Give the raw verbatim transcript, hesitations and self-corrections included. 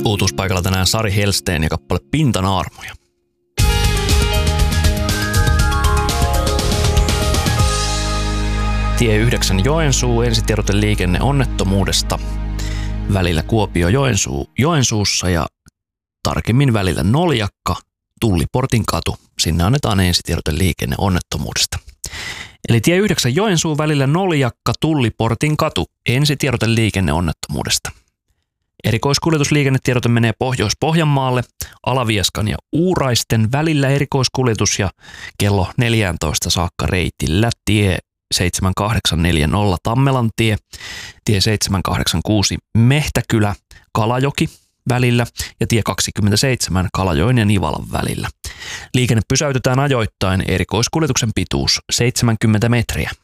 Uutuuspaikalla tänään Sari Hellsten ja kappale Pintanaarmuja. Tie yhdeksän Joensuu, ensitiedoteliikenne onnettomuudesta välillä Kuopio-Joensuu Joensuussa ja tarkemmin välillä Noljakka, Tulliportin katu. Sinne annetaan ensitiedoteliikenne onnettomuudesta. Eli tie yhdeksän Joensuu välillä Noljakka, Tulliportin katu, ensitiedoteliikenne onnettomuudesta. Erikoiskuljetusliikennetiedote menee Pohjois-Pohjanmaalle, Alavieskan ja Uuraisten välillä erikoiskuljetus ja kello neljätoista saakka reitillä tie seitsemän kahdeksan neljä nolla Tammelantie, tie seitsemän kahdeksan kuusi Mehtäkylä, Kalajoki välillä ja tie kaksikymmentäseitsemän Kalajoen ja Nivalan välillä. Liikenne pysäytetään ajoittain, erikoiskuljetuksen pituus seitsemänkymmentä metriä.